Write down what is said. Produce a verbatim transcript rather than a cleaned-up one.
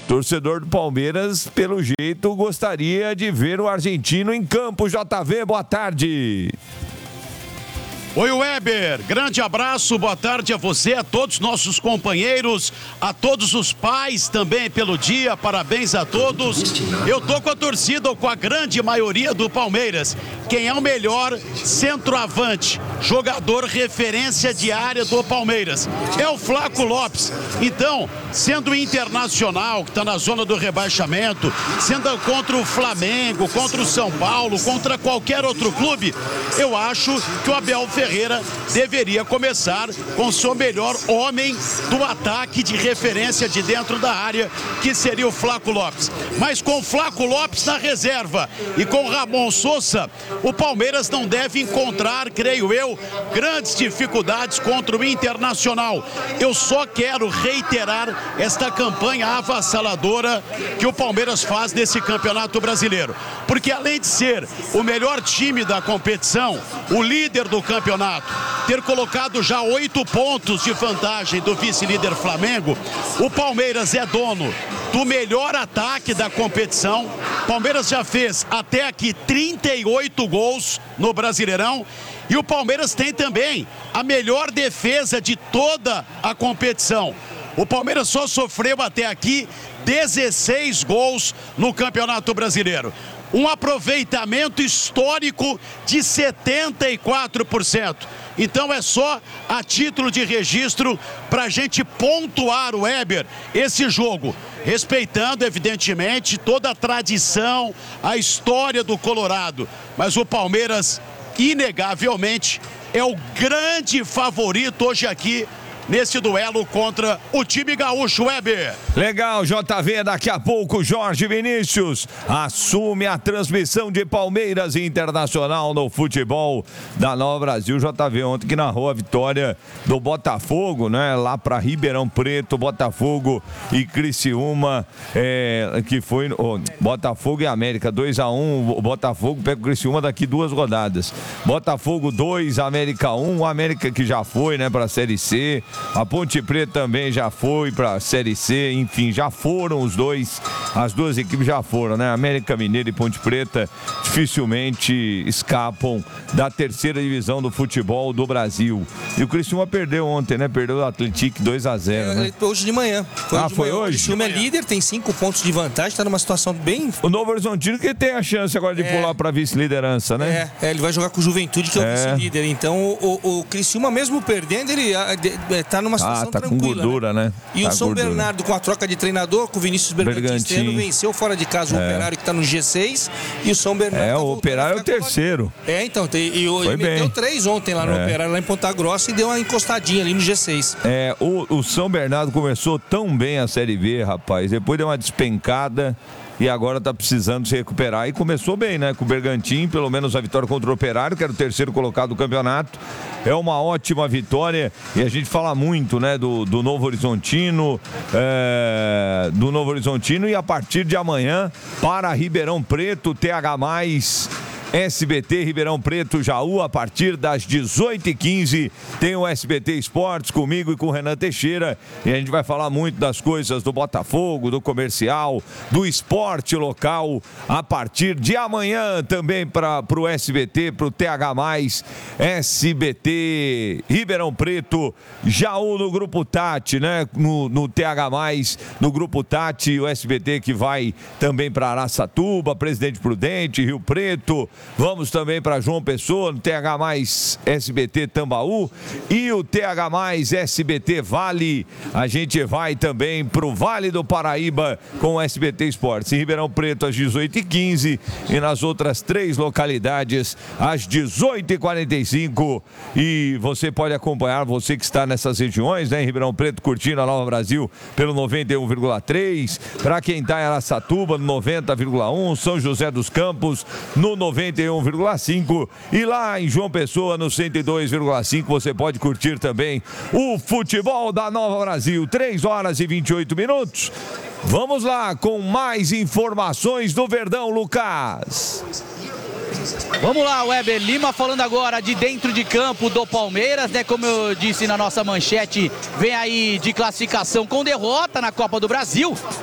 torcedor do Palmeiras, pelo jeito, gostaria de ver o argentino em campo. J V, boa tarde. Oi, Weber, grande abraço, boa tarde a você, a todos os nossos companheiros, a todos os pais também pelo dia, parabéns a todos. Eu tô com a torcida, ou com a grande maioria do Palmeiras. Quem é o melhor centroavante, jogador referência diária do Palmeiras? É o Flaco Lopes. Então, sendo o Internacional, que está na zona do rebaixamento, sendo contra o Flamengo, contra o São Paulo, contra qualquer outro clube, eu acho que o Abel Ferreira deveria começar com o seu melhor homem do ataque de referência de dentro da área, que seria o Flaco Lopes. Mas com o Flaco Lopes na reserva e com o Ramon Sousa, o Palmeiras não deve encontrar, creio eu, grandes dificuldades contra o Internacional. Eu só quero reiterar esta campanha avassaladora que o Palmeiras faz nesse Campeonato Brasileiro. Porque além de ser o melhor time da competição, o líder do campeonato, ter colocado já oito pontos de vantagem do vice-líder Flamengo, o Palmeiras é dono do melhor ataque da competição. Palmeiras já fez até aqui trinta e oito gols no Brasileirão. E o Palmeiras tem também a melhor defesa de toda a competição. O Palmeiras só sofreu até aqui dezesseis gols no Campeonato Brasileiro. Um aproveitamento histórico de setenta e quatro por cento. Então é só a título de registro para a gente pontuar, o Weber, esse jogo, respeitando evidentemente toda a tradição, a história do Colorado. Mas o Palmeiras, inegavelmente, é o grande favorito hoje aqui nesse duelo contra o time gaúcho, Weber. Legal, J V, daqui a pouco Jorge Vinícius assume a transmissão de Palmeiras e Internacional no futebol da Nova Brasil. J V ontem que narrou a vitória do Botafogo, né, lá para Ribeirão Preto, Botafogo e Criciúma, é, que foi oh, Botafogo e América dois a um, o Botafogo pega o Criciúma daqui duas rodadas. Botafogo dois, América um, o América que já foi, né, para a Série C. A Ponte Preta também já foi para a Série C, enfim, já foram os dois, as duas equipes já foram, né? América Mineiro e Ponte Preta dificilmente escapam da terceira divisão do futebol do Brasil. E o Criciúma perdeu ontem, né? Perdeu o Atlético dois a zero, é, né? Hoje de manhã. Foi ah, de foi manhã. hoje? O Criciúma é líder, tem cinco pontos de vantagem, está numa situação bem... O Novo Horizontino que tem a chance agora de é. pular para vice-liderança, né? É, é, ele vai jogar com o Juventude, que é o é. vice-líder. Então, o, o, o Criciúma, mesmo perdendo, ele está numa situação ah, tá tranquila. com gordura, né? né? E tá o São gordura. Bernardo, com a troca de treinador, com o Vinícius Bergantin, venceu fora de casa o é. Operário, que está no G seis, e o São Bernardo... É, tá o Operário é o terceiro. É, então, tem, e o, ele meteu três ontem lá no é. Operário, lá em Ponta Grossa, e deu uma encostadinha ali no G seis. É, o, o São Bernardo começou tão bem a Série B, rapaz, depois deu uma despencada e agora tá precisando se recuperar. E começou bem, né? Com o Bergantin, pelo menos a vitória contra o Operário, que era o terceiro colocado do campeonato. É uma ótima vitória e a gente fala muito, né, do, do Novo Horizontino, é, do Novo Horizontino, e a partir de amanhã para Ribeirão Preto, T H mais S B T Ribeirão Preto, Jaú, a partir das dezoito e quinze, tem o S B T Esportes comigo e com o Renan Teixeira, e a gente vai falar muito das coisas do Botafogo, do comercial, do esporte local, a partir de amanhã também para o S B T, para o T H mais, S B T Ribeirão Preto, Jaú no Grupo Tati, né, no, no T H mais, no Grupo Tati, o S B T que vai também para Araçatuba, Presidente Prudente, Rio Preto. Vamos também para João Pessoa, no T H mais S B T Tambaú e o T H mais S B T Vale. A gente vai também para o Vale do Paraíba com o S B T Esportes. Em Ribeirão Preto às dezoito e quinze e nas outras três localidades às dezoito e quarenta e cinco. E você pode acompanhar, você que está nessas regiões, né, em Ribeirão Preto, curtindo a Nova Brasil pelo noventa e um vírgula três. Para quem está em Araçatuba, no noventa vírgula um. São José dos Campos, no noventa e um vírgula cinco, e lá em João Pessoa no cento e dois vírgula cinco você pode curtir também o futebol da Nova Brasil. Três horas e vinte e oito minutos. Vamos lá com mais informações do Verdão, Lucas. Vamos lá, Weber Lima falando agora de dentro de campo do Palmeiras, né? Como eu disse na nossa manchete, vem aí de classificação com derrota na Copa do Brasil.